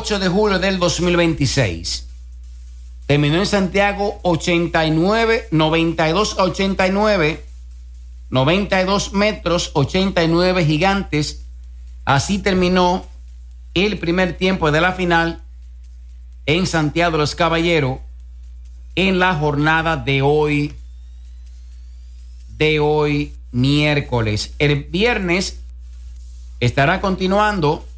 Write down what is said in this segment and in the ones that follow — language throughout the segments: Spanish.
8 de julio del 2026. Terminó en Santiago 92 a 89, 92 metros, 89 gigantes. Así terminó el primer tiempo de la final en Santiago de los Caballeros en la jornada de hoy miércoles. El viernes estará continuando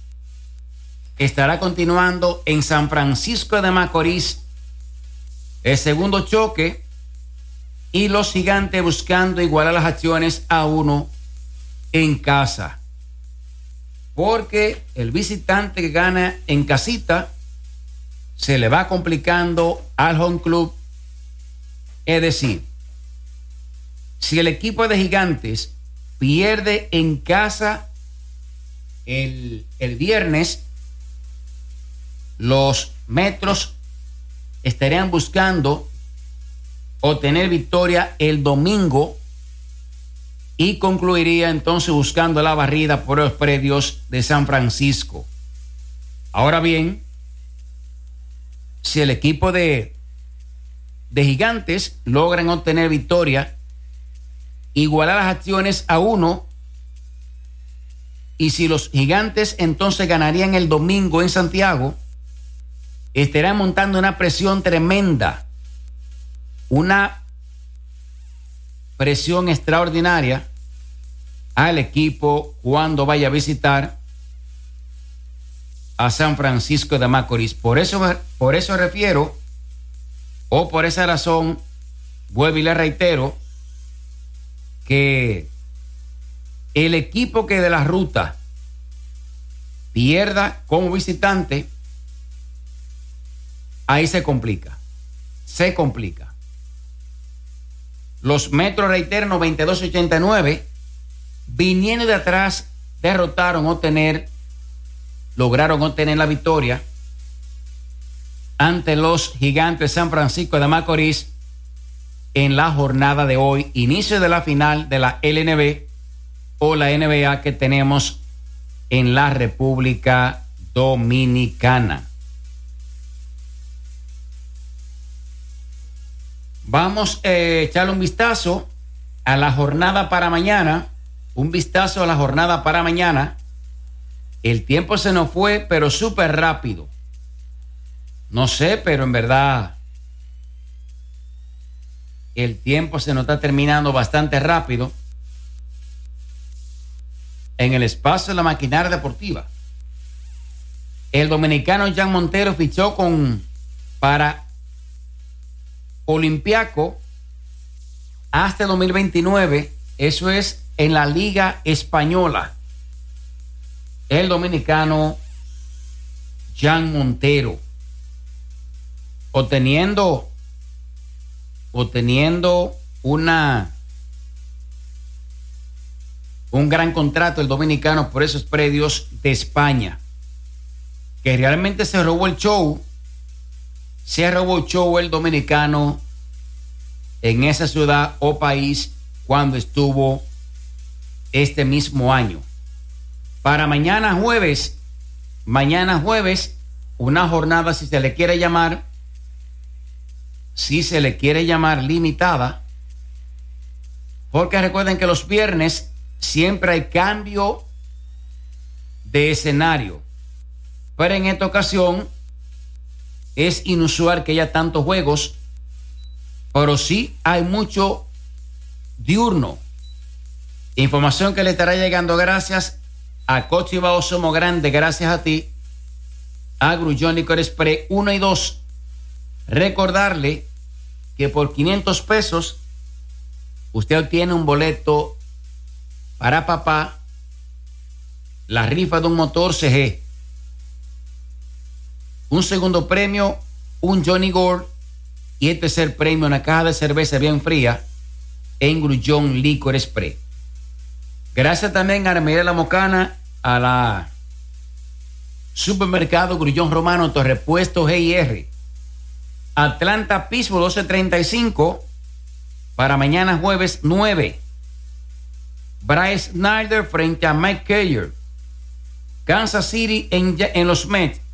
en San Francisco de Macorís el segundo choque y los gigantes buscando igualar las acciones a 1 en casa, porque el visitante que gana en casita se le va complicando al home club. Es decir, si el equipo de Gigantes pierde en casa el viernes, los Metros estarían buscando obtener victoria el domingo y concluiría entonces buscando la barrida por los predios de San Francisco. Ahora bien, si el equipo de Gigantes logran obtener victoria, igualar las acciones a 1, y si los Gigantes entonces ganarían el domingo en Santiago, estarán montando una presión tremenda, una presión extraordinaria al equipo cuando vaya a visitar a San Francisco de Macorís. Por eso refiero, o por esa razón, vuelvo y le reitero, que el equipo que de la ruta pierda como visitante, ahí se complica. Los Metros, reitero, 92-89, viniendo de atrás, lograron obtener la victoria ante los Gigantes de San Francisco de Macorís en la jornada de hoy, inicio de la final de la LNB o la NBA que tenemos en la República Dominicana. Vamos a echarle un vistazo a la jornada para mañana. El tiempo se nos fue, pero súper rápido. No sé, pero en verdad el tiempo se nos está terminando bastante rápido en el espacio de la maquinaria deportiva. El dominicano Jan Montero fichó para Olympiaco hasta 2029. Eso es en la Liga Española. El dominicano Jan Montero obteniendo un gran contrato el dominicano por esos predios de España, que realmente se robó el show el dominicano en esa ciudad o país cuando estuvo este mismo año. Para mañana jueves, una jornada, si se le quiere llamar limitada, porque recuerden que los viernes siempre hay cambio de escenario, pero en esta ocasión es inusual que haya tantos juegos, pero sí hay mucho diurno. Información que le estará llegando gracias a Cochibao Somos Grande, gracias a ti, a Grullón Licor Express 1 y 2. Recordarle que por 500 pesos usted obtiene un boleto para papá, la rifa de un motor CG, un segundo premio, un Johnny Gold, y el tercer premio, una caja de cerveza bien fría en Grullón Licor Express. Gracias también a Armería La Mocana, a la Supermercado Grullón Romano, Torrepuesto G&R, Atlanta Pittsburgh 12:35 para mañana jueves 9. Bryce Snyder frente a Mike Cuellar. Kansas City en los Mets